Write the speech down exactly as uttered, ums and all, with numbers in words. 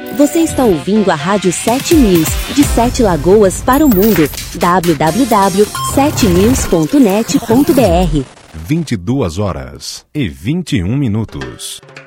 Você está ouvindo a Rádio sete News, de Sete Lagoas para o mundo. w w w ponto sete news ponto net ponto b r vinte e duas horas e vinte e um minutos.